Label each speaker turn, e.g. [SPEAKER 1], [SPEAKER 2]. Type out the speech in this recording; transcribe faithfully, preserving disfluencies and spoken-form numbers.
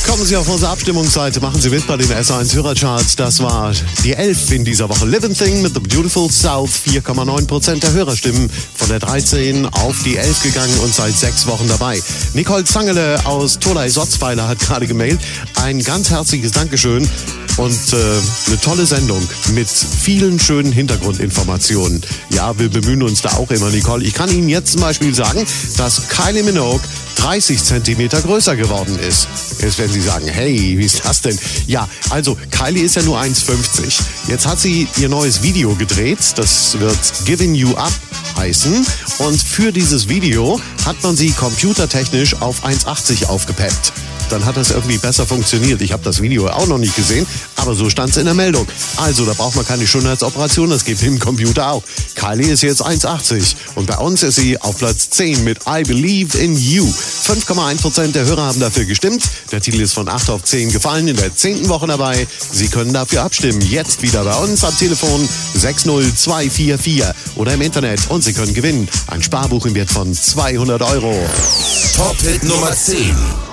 [SPEAKER 1] Kommen Sie auf unsere Abstimmungsseite, machen Sie mit bei den S eins Hörercharts. Das war die elf in dieser Woche. Living Thing mit The Beautiful South. vier Komma neun Prozent der Hörerstimmen von der dreizehn auf die elf gegangen und seit sechs Wochen dabei. Nicole Zangele aus Tolai-Sotzweiler hat gerade gemailt. Ein ganz herzliches Dankeschön und äh, eine tolle Sendung mit vielen schönen Hintergrundinformationen. Ja, wir bemühen uns da auch immer, Nicole. Ich kann Ihnen jetzt zum Beispiel sagen, dass Kylie Minogue dreißig Zentimeter größer geworden ist. Jetzt werden Sie sagen, hey, wie ist das denn? Ja, also Kylie ist ja nur eins fünfzig. Jetzt hat sie ihr neues Video gedreht. Das wird Giving You Up heißen. Und für dieses Video hat man sie computertechnisch auf eins achtzig aufgepeppt. Dann hat das irgendwie besser funktioniert. Ich habe das Video auch noch nicht gesehen, aber so stand es in der Meldung. Also, da braucht man keine Schönheitsoperation, das geht im Computer auch. Kylie ist jetzt eins achtzig und bei uns ist sie auf Platz zehn mit I Believe in You. fünf Komma eins Prozent der Hörer haben dafür gestimmt. Der Titel ist von acht auf zehn gefallen, in der zehnten Woche dabei. Sie können dafür abstimmen. Jetzt wieder bei uns am Telefon sechs null zwei vier vier oder im Internet und Sie können gewinnen. Ein Sparbuch im Wert von zweihundert Euro.
[SPEAKER 2] Top-Hit Nummer zehn.